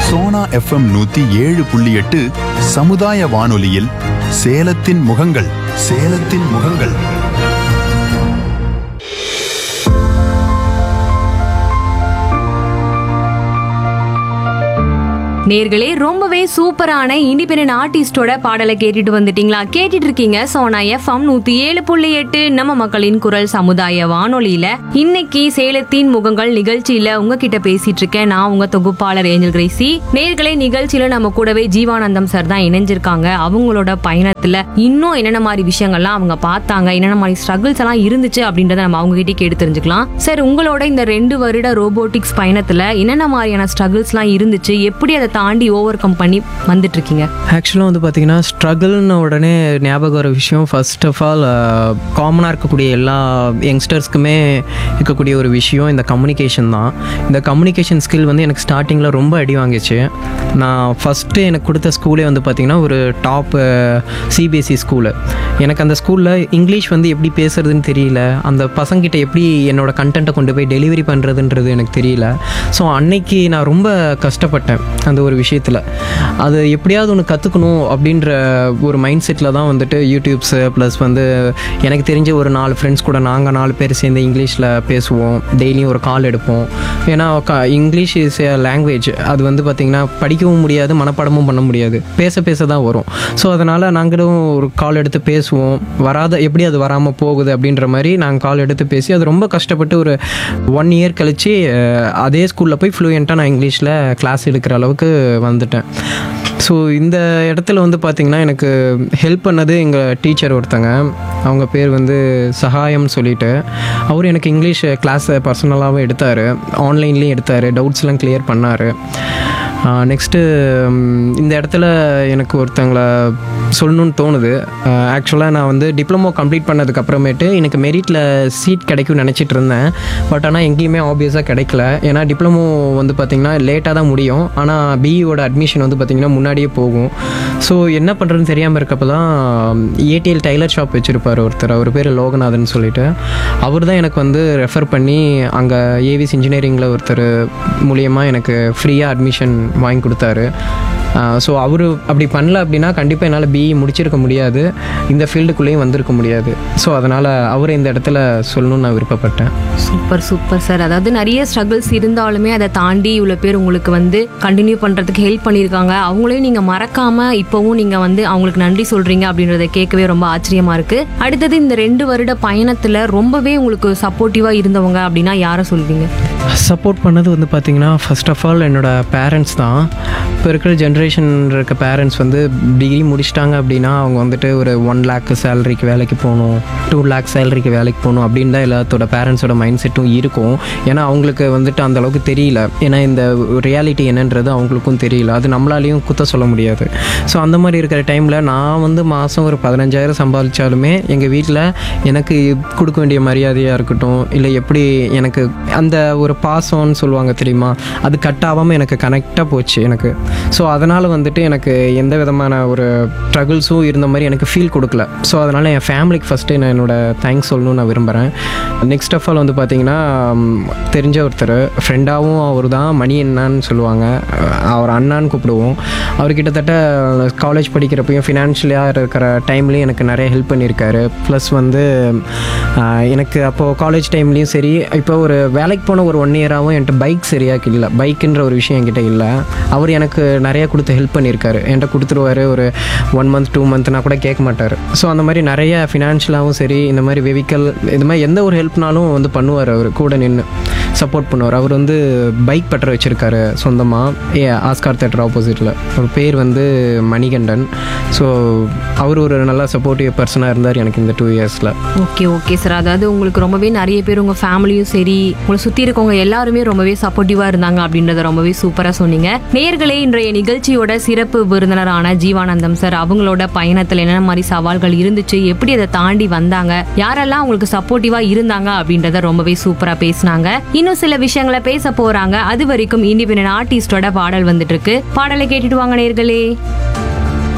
Sona FM 107.8 சமுதாய வானொலியில் சேலத்தின் முகங்கள். சேலத்தின் முகங்கள். நேர்களே, ரொம்பவே சூப்பரான இண்டிபெண்டன்ட் ஆர்டிஸ்டோட பாடலை கேட்டுட்டு வந்துட்டீங்களா? கேட்டுட்டு இருக்கீங்க சோனா FM 107.8 நம்ம மக்களின் குரல் சமுதாய வானொலியில. இன்னைக்கு சேலத்தின் முகங்கள் நிகழ்ச்சியில உங்ககிட்ட பேசிட்டு இருக்கேன் நான், உங்க தொகுப்பாளர் ஏஞ்சல் கிரேசி. நேர்களே, நிகழ்ச்சியில நம்ம கூடவே ஜீவானந்தம் சார் தான் இணைஞ்சிருக்காங்க. அவங்களோட பயணத்துல இன்னும் என்னென்ன மாதிரி விஷயங்கள்லாம் அவங்க பார்த்தாங்க, என்னென்ன மாதிரி ஸ்ட்ரகிள்ஸ் எல்லாம் இருந்துச்சு அப்படின்றத நம்ம அவங்க கிட்டே கேட்டு தெரிஞ்சுக்கலாம். சார், உங்களோட இந்த 2 வருட ரோபோட்டிக்ஸ் பயணத்துல என்னென்ன மாதிரியான ஸ்ட்ரகிள்ஸ் எல்லாம் இருந்துச்சு, எப்படி அதை தாண்டி ஓவர் கம் பண்ணி வந்துட்டு இருக்கீங்க? ஆக்சுவலாக வந்து பார்த்தீங்கன்னா, ஸ்ட்ரகிள்னு உடனே ஞாபகம் வர விஷயம் ஃபர்ஸ்ட் ஆஃப் ஆல் காமனாக இருக்கக்கூடிய எல்லா யங்ஸ்டர்ஸ்க்குமே இருக்கக்கூடிய ஒரு விஷயம் இந்த கம்யூனிகேஷன் தான். இந்த கம்யூனிகேஷன் ஸ்கில் வந்து எனக்கு ஸ்டார்டிங்கில் ரொம்ப அடி வாங்கிச்சு. நான் ஃபஸ்ட்டு எனக்கு கொடுத்த ஸ்கூலே வந்து பார்த்திங்கன்னா ஒரு டாப் CBSE ஸ்கூலு. எனக்கு அந்த ஸ்கூலில் இங்கிலீஷ் வந்து எப்படி பேசுகிறதுன்னு தெரியல, அந்த பசங்கிட்ட எப்படி என்னோடய கண்டென்ட்டை கொண்டு போய் டெலிவரி பண்ணுறதுன்றது எனக்கு தெரியல. ஸோ அன்னைக்கு நான் ரொம்ப கஷ்டப்பட்டேன் அந்த ஒரு விஷயத்தில். அது எப்படியாவது ஒன்று கற்றுக்கணும் அப்படின்ற ஒரு மைண்ட் செட்டில் தான் வந்துட்டு யூடியூப்ஸு ப்ளஸ் வந்து எனக்கு தெரிஞ்ச ஒரு 4 ஃப்ரெண்ட்ஸ் கூட நாங்கள் 4 பேர் சேர்ந்து இங்கிலீஷில் பேசுவோம். டெய்லியும் ஒரு கால் எடுப்போம். ஏன்னா இங்கிலீஷ் இஸ் எ லாங்குவேஜ். அது வந்து பார்த்திங்கன்னா படிக்கவும் முடியாது, மனப்பாடமும் பண்ண முடியாது, பேச பேச தான் வரும். ஸோ அதனால் நாங்களும் ஒரு கால் எடுத்து பேசுவோம். எப்படி அது வராமல் போகுது அப்படின்ற மாதிரி நாங்கள் கால் எடுத்து பேசி அது ரொம்ப கஷ்டப்பட்டு ஒரு 1 இயர் கழித்து அதே ஸ்கூலில் போய் ஃப்ளூயண்ட்டாக நான் இங்கிலீஷில் கிளாஸ் எடுக்கிற அளவுக்கு வந்துட்டேன். ஸோ இந்த இடத்துல வந்து பார்த்திங்கன்னா எனக்கு ஹெல்ப் பண்ணது எங்கள் டீச்சர் ஒருத்தங்க. அவங்க பேர் வந்து சகாயம்னு சொல்லிட்டு. அவர் எனக்கு இங்கிலீஷ் கிளாஸை பர்சனலாகவும் எடுத்தார், ஆன்லைன்லேயும் எடுத்தார், டவுட்ஸ்லாம் கிளியர் பண்ணார். நெக்ஸ்ட்டு இந்த இடத்துல எனக்கு ஒருத்தங்களை சொல்லணுன்னு தோணுது. ஆக்சுவலாக நான் வந்து டிப்ளமோ கம்ப்ளீட் பண்ணதுக்கப்புறமேட்டு எனக்கு மெரிட்டில் சீட் கிடைக்கும்னு நினச்சிட்டு இருந்தேன். பட் ஆனால் எங்கேயுமே ஆப்வியஸாக கிடைக்கல. ஏன்னா டிப்ளமோ வந்து பார்த்திங்கன்னா லேட்டாக தான் முடியும், ஆனால் பிஇயோட அட்மிஷன் வந்து பார்த்திங்கன்னா முன்னாடியே போகும். ஸோ என்ன பண்ணுறதுன்னு தெரியாமல் இருக்கப்போ தான் ATL டைலர் ஷாப் வச்சுருப்பார் ஒருத்தர், அவர் பேர் லோகநாதன் சொல்லிட்டு. அவர் தான் எனக்கு வந்து ரெஃபர் பண்ணி அங்கே ஏவிஸ் இன்ஜினியரிங்கில் ஒருத்தர் மூலியமாக எனக்கு ஃப்ரீயாக அட்மிஷன் வாங்கி கொடுத்தாரு. ஸோ அவர் அப்படி பண்ணல அப்படின்னா கண்டிப்பாக என்னால் பிஇ முடிச்சிருக்க முடியாது, இந்த ஃபீல்டுக்குள்ளேயும் வந்திருக்க முடியாது. ஸோ அதனால் அவரை இந்த இடத்துல சொல்லணும்னு நான் விருப்பப்பட்டேன். Super super sir. அதாவது நிறைய ஸ்ட்ரகிள்ஸ் இருந்தாலுமே அதை தாண்டி இவ்வளோ பேர் உங்களுக்கு வந்து கண்டினியூ பண்ணுறதுக்கு ஹெல்ப் பண்ணியிருக்காங்க. அவங்களையும் நீங்கள் மறக்காமல் இப்போவும் நீங்கள் வந்து அவங்களுக்கு நன்றி சொல்கிறீங்க அப்படின்றத கேட்கவே ரொம்ப ஆச்சரியமாக இருக்குது. அடுத்தது இந்த 2 வருட பயணத்தில் ரொம்பவே உங்களுக்கு சப்போர்ட்டிவாக இருந்தவங்க அப்படின்னா யாரை சொல்வீங்க? சப்போர்ட் பண்ணது வந்து பார்த்திங்கன்னா ஃபர்ஸ்ட் ஆஃப் ஆல் என்னோடய பேரண்ட்ஸ் தான். இப்போ இருக்கிற ஜென்ரேஷன் இருக்க பேரண்ட்ஸ் வந்து டிகிரி முடிச்சிட்டாங்க அப்படின்னா அவங்க வந்துட்டு ஒரு 1 lakh சேலரிக்கு வேலைக்கு போகணும், 2 lakh சேலரிக்கு வேலைக்கு போகணும் அப்படின்னு தான் எல்லாத்தோட பேரண்ட்ஸோட மைண்ட் செட்டும் இருக்கும். ஏன்னா அவங்களுக்கு வந்துட்டு அந்தளவுக்கு தெரியல, ஏன்னா இந்த ரியாலிட்டி என்னன்றது அவங்களுக்கும் தெரியல, அது நம்மளாலையும் குத்த சொல்ல முடியாது. ஸோ அந்த மாதிரி இருக்கிற டைமில் நான் வந்து மாதம் ஒரு 15,000 சம்பாதிச்சாலுமே எங்கள் வீட்டில் எனக்கு கொடுக்க வேண்டிய மரியாதையாக இருக்கட்டும், இல்லை எப்படி எனக்கு அந்த ஒரு பாசம்னு சொல்லுவாங்க தெரியுமா, அது கட் ஆகாமல் எனக்கு கனெக்டாக போச்சு எனக்கு. ஸோ அதனால் வந்துட்டு எனக்கு எந்த விதமான ஒரு ஸ்ட்ரகிள்ஸும் இருந்த மாதிரி எனக்கு ஃபீல் கொடுக்கல. ஸோ அதனால் என் ஃபேமிலிக்கு ஃபஸ்ட்டு நான் என்னோடய தேங்க்ஸ் சொல்லணும்னு நான் விரும்புகிறேன். நெக்ஸ்ட் ஆஃப் ஆல் வந்து பார்த்திங்கன்னா தெரிஞ்ச ஒருத்தர் ஃப்ரெண்டாகவும் அவர் தான், மணி அண்ணான்னு சொல்லுவாங்க, அவர் அண்ணான்னு கூப்பிடுவோம். அவர் கிட்டத்தட்ட காலேஜ் படிக்கிறப்பையும் ஃபினான்ஷியலாக இருக்கிற டைம்லேயும் எனக்கு நிறைய ஹெல்ப் பண்ணியிருக்காரு. ப்ளஸ் வந்து எனக்கு அப்போது காலேஜ் டைம்லேயும் சரி, இப்போ ஒரு வேலைக்கு போன ஒரு 1 இயராகவும் என்கிட்ட பைக் சரியாக இல்லை, பைக்குன்ற ஒரு விஷயம் என்கிட்ட இல்லை. அவர் எனக்கு நிறையா கொடுத்து ஹெல்ப் பண்ணியிருக்காரு. என்கிட்ட கொடுத்துருவார், ஒரு 1 month 2 monthனா கூட கேட்க மாட்டார். ஸோ அந்த மாதிரி நிறைய ஃபினான்ஷியலாகவும் சரி, இந்த மாதிரி வெஹிக்கல், இது மாதிரி எந்த ஒரு ஹெல்ப்னாலும் வந்து பண்ணுவார். அவர் கூட நின்று சப்போர்ட் பண்ணுவார். அவர் வந்து பைக் பற்ற வச்சுருக்காரு சொந்தமாக, ஆஸ்கார் தேட்டர் ஆப்போசிட்டில். அவர் பேர் வந்து மணிகண்டன். ஸோ அவர் ஒரு நல்ல சப்போர்ட்டிவ் பர்சனாக இருந்தார் எனக்கு இந்த 2 இயர்ஸில். Okay okay sir. அதாவது உங்களுக்கு ரொம்பவே நிறைய பேர், உங்கள் ஃபேமிலியும் சரி, உங்களை சுற்றி இருக்கவங்க எல்லாருமே ரொம்பவே சப்போர்ட்டிவாக இருந்தாங்க அப்படின்றத ரொம்பவே சூப்பராக சொன்னீங்க. நேயர்களே, இன்றைய நிகழ்ச்சியோட சிறப்பு விருந்தினரான ஜீவானந்தம் சார் அவங்களோட பயணத்தில் என்னென்ன மாதிரி சவால்கள் இருந்துச்சு, எப்படி அதை தாண்டி வந்தாங்க, யாரெல்லாம் உங்களுக்கு சப்போர்ட்டிவா இருந்தாங்க அப்படின்றத ரொம்பவே சூப்பரா பேசினாங்க. இன்னும் சில விஷயங்களை பேச போறாங்க. அது வரைக்கும் இண்டிபெண்டன்ட் ஆர்டிஸ்டோட பாடல் வந்துட்டு இருக்கு. பாடலை கேட்டுட்டு வாங்க நேயர்களே.